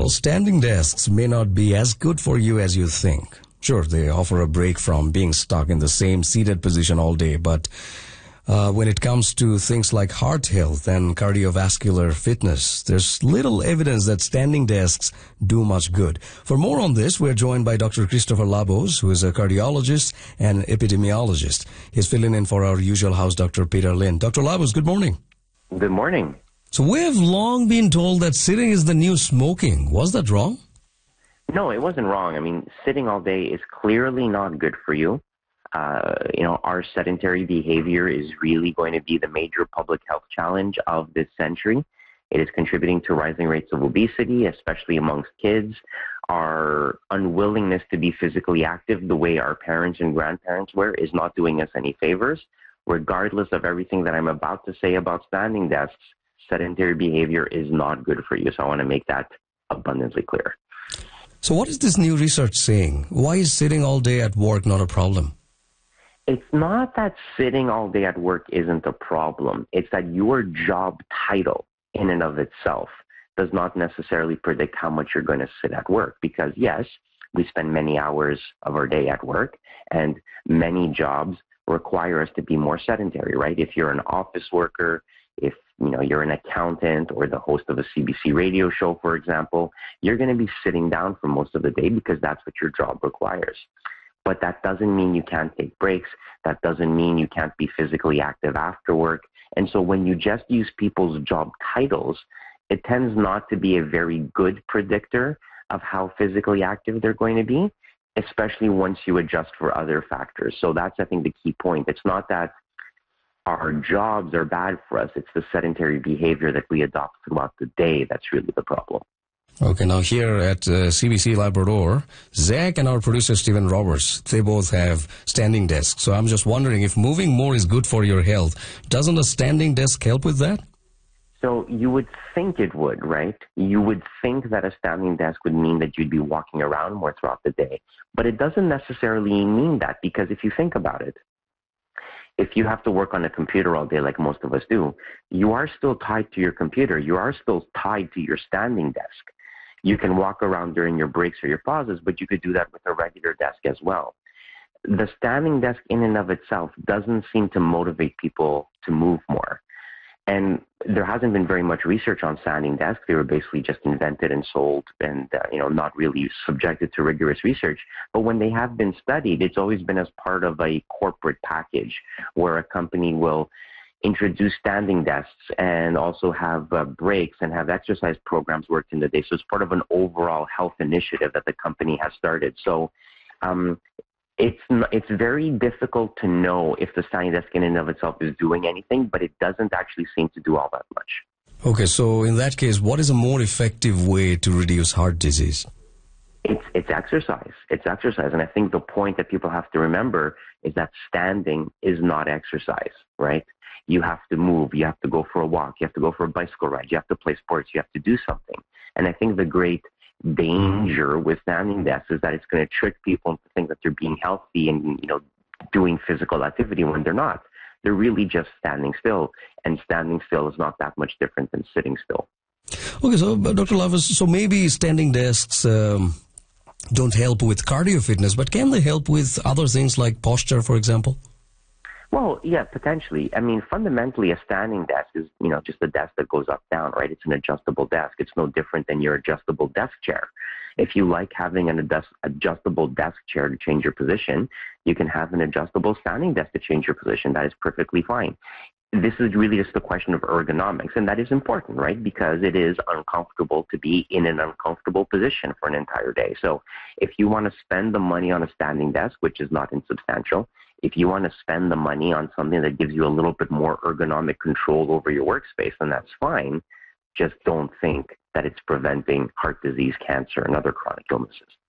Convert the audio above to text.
Well, standing desks may not be as good for you as you think. Sure, they offer a break from being stuck in the same seated position all day, but when it comes to things like heart health and cardiovascular fitness, there's little evidence that standing desks do much good. For more on this, we're joined by Dr. Christopher Labos, who is a cardiologist and epidemiologist. He's filling in for our usual house, Dr. Peter Lynn. Dr. Labos, good morning. Good morning. So we have long been told that sitting is the new smoking. Was that wrong? No, it wasn't wrong. I mean, sitting all day is clearly not good for you. Our sedentary behavior is really going to be the major public health challenge of this century. It is contributing to rising rates of obesity, especially amongst kids. Our unwillingness to be physically active the way our parents and grandparents were is not doing us any favors. Regardless of everything that I'm about to say about standing desks, sedentary behavior is not good for you. So I want to make that abundantly clear. So what is this new research saying? Why is sitting all day at work not a problem? It's not that sitting all day at work isn't a problem. It's that your job title in and of itself does not necessarily predict how much you're going to sit at work. Because yes, we spend many hours of our day at work, and many jobs require us to be more sedentary, right? If you're an office worker, if you're an accountant or the host of a CBC radio show, for example, you're going to be sitting down for most of the day because that's what your job requires. But that doesn't mean you can't take breaks. That doesn't mean you can't be physically active after work. And so when you just use people's job titles, it tends not to be a very good predictor of how physically active they're going to be, especially once you adjust for other factors. So that's, I think, the key point. It's not that our jobs are bad for us. It's the sedentary behavior that we adopt throughout the day that's really the problem. Okay, now here at CBC Labrador, Zach and our producer Stephen Roberts, they both have standing desks. So I'm just wondering if moving more is good for your health. Doesn't a standing desk help with that? So you would think it would, right? You would think that a standing desk would mean that you'd be walking around more throughout the day. But it doesn't necessarily mean that, because if you think about it, if you have to work on a computer all day like most of us do, you are still tied to your computer. You are still tied to your standing desk. You can walk around during your breaks or your pauses, but you could do that with a regular desk as well. The standing desk in and of itself doesn't seem to motivate people to move more. And there hasn't been very much research on standing desks. They were basically just invented and sold and, not really subjected to rigorous research. But when they have been studied, it's always been as part of a corporate package where a company will introduce standing desks and also have breaks and have exercise programs worked in the day. So it's part of an overall health initiative that the company has started. So it's very difficult to know if the standing desk in and of itself is doing anything, but it doesn't actually seem to do all that much. Okay, so in that case, what is a more effective way to reduce heart disease? It's exercise. It's exercise. And I think the point that people have to remember is that standing is not exercise, right? You have to move. You have to go for a walk. You have to go for a bicycle ride. You have to play sports. You have to do something. And I think the great danger with standing desks is that it's going to trick people into think that they're being healthy and, doing physical activity when they're not. They're really just standing still. And standing still is not that much different than sitting still. Okay, so Dr. Labos, so maybe standing desks don't help with cardio fitness, but can they help with other things like posture, for example? Well, yeah, potentially. I mean, fundamentally, a standing desk is, just a desk that goes up, down, right? It's an adjustable desk. It's no different than your adjustable desk chair. If you like having an adjustable desk chair to change your position, you can have an adjustable standing desk to change your position. That is perfectly fine. This is really just a question of ergonomics, and that is important, right? Because it is uncomfortable to be in an uncomfortable position for an entire day. So if you want to spend the money on a standing desk, which is not insubstantial, if you want to spend the money on something that gives you a little bit more ergonomic control over your workspace, then that's fine. Just don't think that it's preventing heart disease, cancer, and other chronic illnesses.